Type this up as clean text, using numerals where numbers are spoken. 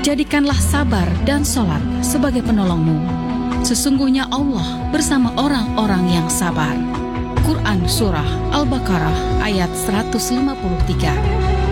Jadikanlah sabar dan sholat sebagai penolongmu. Sesungguhnya Allah bersama orang-orang yang sabar. Quran Surah Al-Baqarah ayat 153.